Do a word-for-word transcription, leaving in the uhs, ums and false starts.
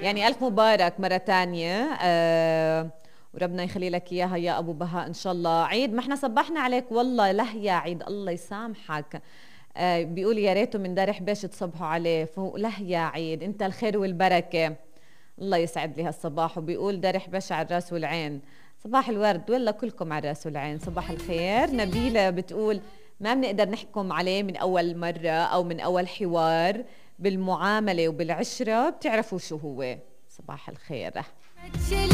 يعني ألف مبارك مرة تانية. آه وربنا يخلي لك إياها يا أبو بهاء إن شاء الله. عيد ما احنا صبحنا عليك والله، له يا عيد الله يسامحك. آه بيقول يا ريته من دار حبيش تصبحوا عليه، فهو له يا عيد أنت الخير والبركة. الله يسعد لي هالصباح. وبيقول دار حبيش على الراس والعين. صباح الورد، ولا كلكم على الراس والعين، صباح الخير. نبيلة بتقول ما بنقدر نحكم عليه من أول مرة أو من أول حوار، بالمعاملة وبالعشرة بتعرفوا شو هو. صباح الخير.